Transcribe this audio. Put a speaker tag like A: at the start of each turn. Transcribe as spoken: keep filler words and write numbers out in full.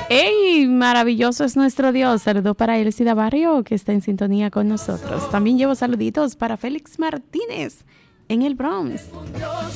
A: ¡Ey! Maravilloso es nuestro Dios. Saludo para Elcida Barrio, que está en sintonía con nosotros. También llevo saluditos para Félix Martínez en el Bronx.